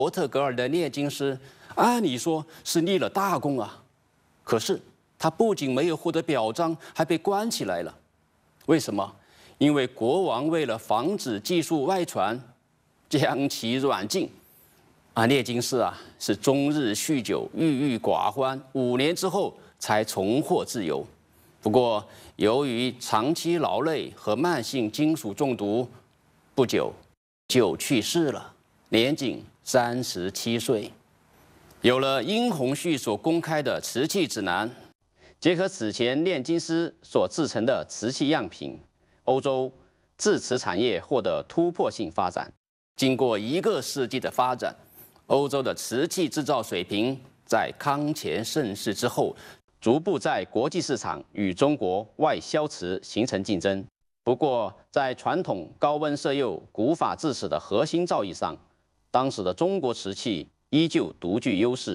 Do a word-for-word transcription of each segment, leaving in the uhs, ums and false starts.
伯特格尔的炼金师，按理说是立了大功啊，可是他不仅没有获得表彰，还被关起来了。为什么？因为国王为了防止技术外传，将其软禁。啊，炼金师啊是终日酗酒，郁郁寡欢，五年之后才重获自由。不过，由于长期劳累和慢性金属中毒，不久就去世了，年仅三十七岁。有了殷洪旭所公开的瓷器指南，结合此前炼金师所制成的瓷器样品，欧洲制瓷产业获得突破性发展。经过一个世纪的发展，欧洲的瓷器制造水平在康乾盛世之后，逐步在国际市场与中国外销瓷形成竞争。不过，在传统高温色釉古法制瓷的核心造诣上，当时的中国瓷器依旧独具优势。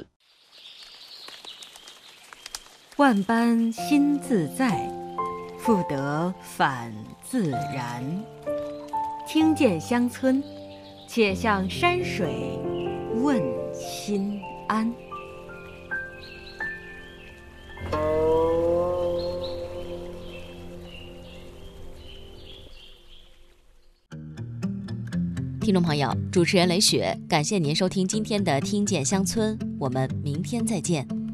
万般心自在，复得返自然。听见乡村，且向山水问心安。 听众朋友，主持人雷雪，感谢您收听今天的《听见乡村》，我们明天再见。